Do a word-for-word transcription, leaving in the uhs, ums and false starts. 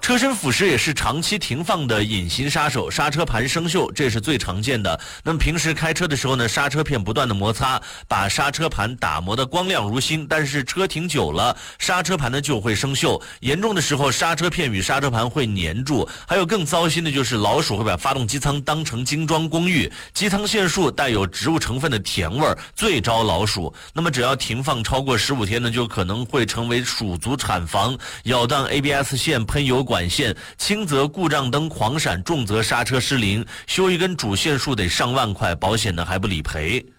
车身腐蚀也是长期停放的隐形杀手，刹车盘生锈，这是最常见的。那么平时开车的时候呢，刹车片不断的摩擦，把刹车盘打磨的光亮如新，但是车停久了，刹车盘呢就会生锈，严重的时候刹车片与刹车盘会粘住。还有更糟心的就是老鼠会把发动机舱当成精装公寓，机舱线束带有植物成分的甜味儿，最招老鼠。那么只要停放超过十五天呢，就可能会成为鼠族产房，咬断 A B S 线、喷油管线，轻则故障灯狂闪，重则刹车失灵，修一根主线束得上万块，保险呢还不理赔。